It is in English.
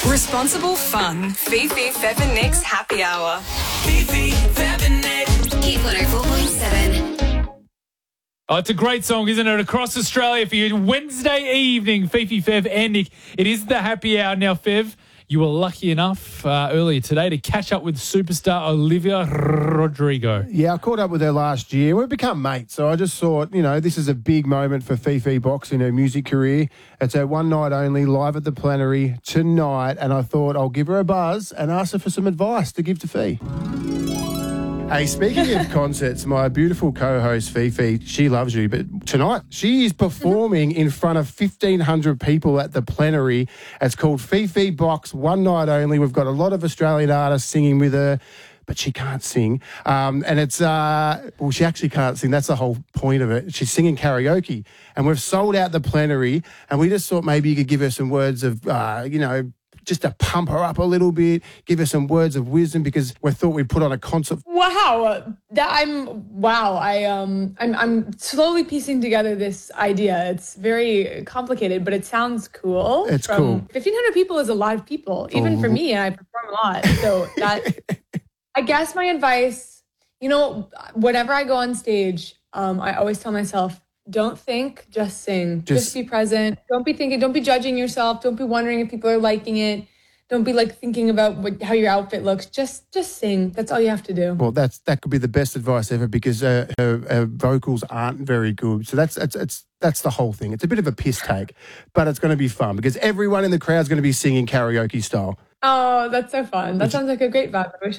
Responsible fun. Fifi, Fev and Nick's happy hour. Fifi, Fev and Nick. Hit 104.7. Oh, it's a great song, isn't it? Across Australia for you. Wednesday evening, Fifi, Fev and Nick. It is the happy hour now, Fev. You were lucky enough earlier today to catch up with superstar Olivia Rodrigo. Yeah, I caught up with her last year. We've become mates, so I just thought, this is a big moment for Fifi Box in her music career. It's her one night only, live at the Plenary tonight, and I thought I'll give her a buzz and ask her for some advice to give to Fee. Hey, speaking of concerts, my beautiful co-host Fifi, she loves you, but tonight she is performing in front of 1,500 people at the Plenary. It's called Fifi Box, one night only. We've got a lot of Australian artists singing with her, but she can't sing. And it's, she actually can't sing. That's the whole point of it. She's singing karaoke. And we've sold out the Plenary, and we just thought maybe you could give her some words of, just to pump her up a little bit, give her some words of wisdom, because we thought we'd put on a concert. Wow, I'm slowly piecing together this idea. It's very complicated, but it sounds cool. It's cool. 1,500 people is a lot of people, even for me, and I perform a lot. So that, I guess my advice, whenever I go on stage, I always tell myself, don't think, just sing. Just be present. Don't be thinking, don't be judging yourself. Don't be wondering if people are liking it. Don't be thinking about how your outfit looks. Just sing. That's all you have to do. Well, that could be the best advice ever, because her vocals aren't very good. So that's the whole thing. It's a bit of a piss take, but it's going to be fun because everyone in the crowd is going to be singing karaoke style. Oh, that's so fun. That sounds like a great vibe.